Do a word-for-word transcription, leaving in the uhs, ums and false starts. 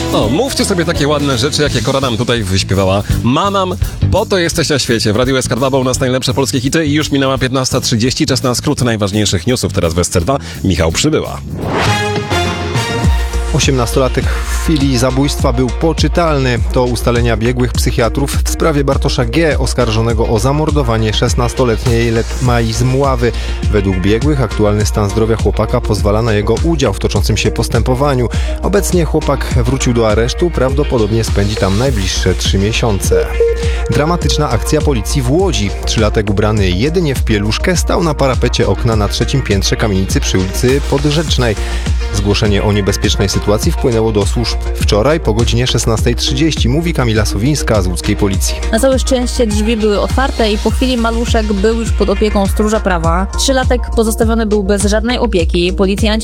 O, mówcie sobie takie ładne rzeczy, jakie Kora nam tutaj wyśpiewała. Mamam, po to jesteś na świecie. W Radiu S K dwa u nas najlepsze polskie hity i już minęła piętnasta trzydzieści. Czas na skrót najważniejszych newsów. Teraz w S C dwa Michał Przybyła. osiemnastolatek w chwili zabójstwa był poczytalny. To ustalenia biegłych psychiatrów w sprawie Bartosza G., oskarżonego o zamordowanie szesnastoletniej Mai z Mławy. Według biegłych aktualny stan zdrowia chłopaka pozwala na jego udział w toczącym się postępowaniu. Obecnie chłopak wrócił do aresztu, prawdopodobnie spędzi tam najbliższe trzy miesiące. Dramatyczna akcja policji w Łodzi. Trzylatek ubrany jedynie w pieluszkę stał na parapecie okna na trzecim piętrze kamienicy przy ulicy Podrzecznej. Zgłoszenie o niebezpiecznej sytuacji wpłynęło do służb wczoraj po godzinie szesnasta trzydzieści, mówi Kamila Sowińska z łódzkiej policji. Na całe szczęście drzwi były otwarte i po chwili maluszek był już pod opieką stróża prawa. Trzylatek pozostawiony był bez żadnej opieki. Policjanci